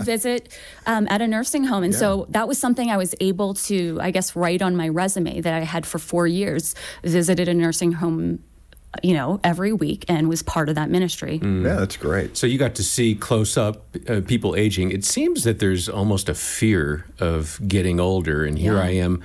visit at a nursing home. And so that was something I was able to, I guess, write on my resume that I had for 4 years, visited a nursing home, every week and was part of that ministry. Yeah, that's great. So you got to see close up people aging. It seems that there's almost a fear of getting older. And here I am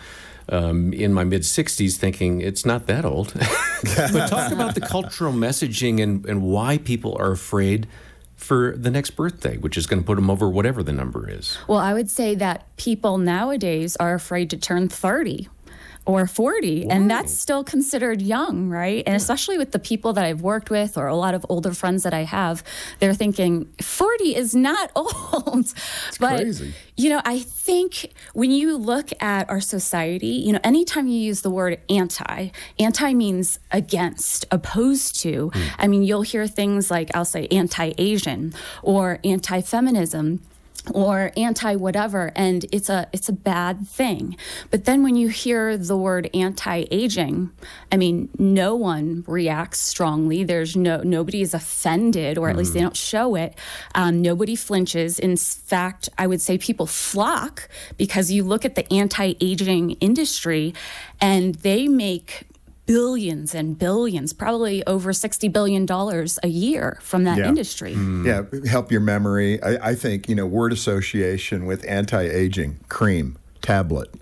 in my mid-60s thinking it's not that old. But talk about the cultural messaging and why people are afraid for the next birthday, which is going to put them over whatever the number is. Well, I would say that people nowadays are afraid to turn 30 or 40, and that's still considered young, right? And especially with the people that I've worked with or a lot of older friends that I have, they're thinking 40 is not old. It's crazy. I think when you look at our society, anytime you use the word anti means against, opposed to. I mean, you'll hear things like, I'll say anti-Asian or anti-feminism, or anti-whatever, and it's a bad thing. But then when you hear the word anti-aging, I mean, no one reacts strongly. There's nobody is offended, or at least they don't show it. Nobody flinches. In fact, I would say people flock, because you look at the anti-aging industry, and they make billions and billions, probably over $60 billion a year from that industry. Yeah, help your memory. I think, word association with anti-aging, cream, tablet.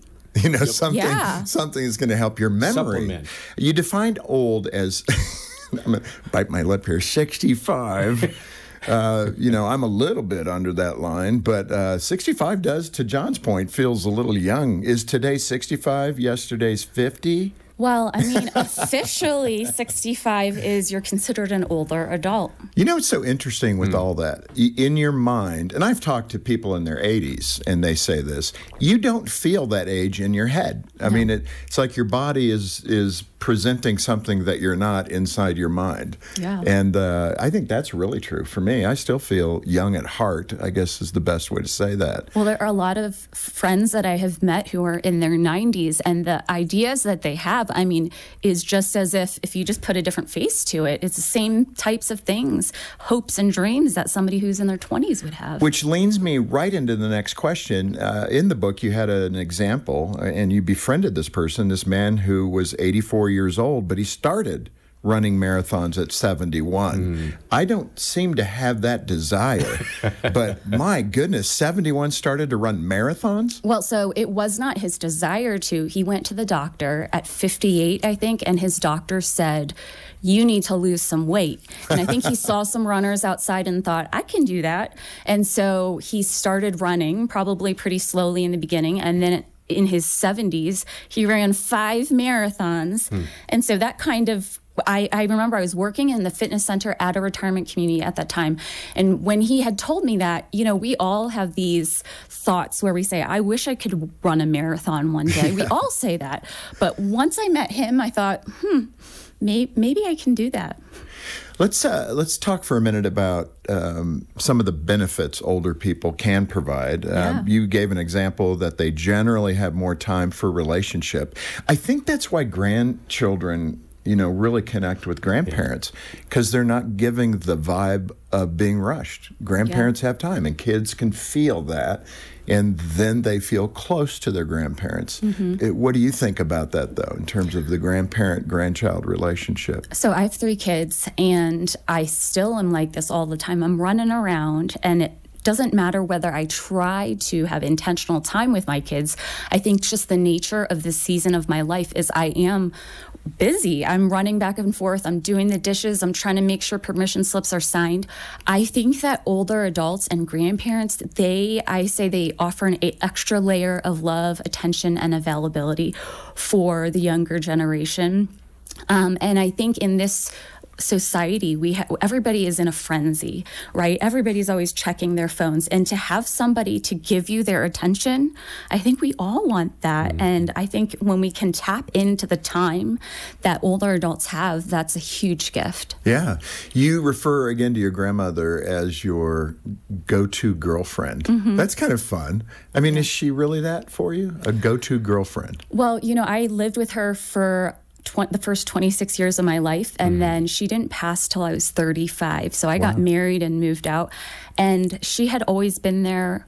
Something is going to help your memory. Supplement. You defined old as, I'm going to bite my lip here, 65. I'm a little bit under that line, but 65 does, to John's point, feels a little young. Is today 65, yesterday's 50? Well, I mean, officially 65 is you're considered an older adult. It's so interesting with all that. In your mind, and I've talked to people in their 80s, and they say this, you don't feel that age in your head. I mean, it's like your body is presenting something that you're not inside your mind. Yeah. And I think that's really true for me. I still feel young at heart, I guess is the best way to say that. Well, there are a lot of friends that I have met who are in their 90s, and the ideas that they have, I mean, is just as if you just put a different face to it. It's the same types of things, hopes and dreams that somebody who's in their 20s would have. Which leads me right into the next question. In the book, you had an example, and you befriended this person, this man who was 84 years old, but he started running marathons at 71. I don't seem to have that desire, but my goodness, 71 started to run marathons? Well, so it was not his desire to. He went to the doctor at 58, I think, and his doctor said, you need to lose some weight. And I think he saw some runners outside and thought, I can do that. And so he started running, probably pretty slowly in the beginning, and then in his 70s, he ran 5 marathons. And so that kind of, I remember I was working in the fitness center at a retirement community at that time. And when he had told me that, we all have these thoughts where we say, I wish I could run a marathon one day. We all say that. But once I met him, I thought, maybe I can do that. Let's talk for a minute about some of the benefits older people can provide. You gave an example that they generally have more time for relationship. I think that's why grandchildren, really connect with grandparents, because they're not giving the vibe of being rushed. Grandparents have time, and kids can feel that, and then they feel close to their grandparents. What do you think about that, though, in terms of the grandparent-grandchild relationship? So I have 3 kids, and I still am like this all the time. I'm running around, and it doesn't matter whether I try to have intentional time with my kids. I think just the nature of this season of my life is I am busy. I'm running back and forth. I'm doing the dishes. I'm trying to make sure permission slips are signed. I think that older adults and grandparents, I say they offer an extra layer of love, attention, and availability for the younger generation. And I think in this society, everybody is in a frenzy, right? Everybody's always checking their phones, and to have somebody to give you their attention, I think we all want that. And I think when we can tap into the time that older adults have, that's a huge gift. Yeah. You refer again to your grandmother as your go-to girlfriend. That's kind of fun. I mean, is she really that for you? A go-to girlfriend? Well, I lived with her for the first 26 years of my life, and then she didn't pass till I was 35. So I got married and moved out, and she had always been there